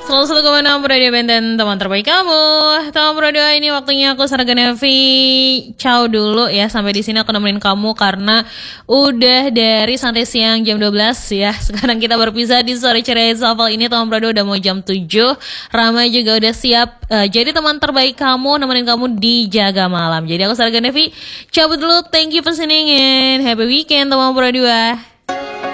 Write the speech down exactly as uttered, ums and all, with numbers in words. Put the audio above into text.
Selalu selalu kemana Brodua dan teman terbaik kamu. Teman Brodua, ini waktunya aku Sarga Nevi ciao dulu ya. Sampai di sini aku nemenin kamu karena udah dari santai siang jam dua belas ya. Sekarang kita berpisah di sore ceria Shuffle ini. Teman Brodua udah mau jam tujuh. Rama juga udah siap uh, jadi teman terbaik kamu, nemenin kamu di Jaga Malam. Jadi aku Sarga Nevi cabut dulu. Thank you for listening and happy weekend teman Brodua.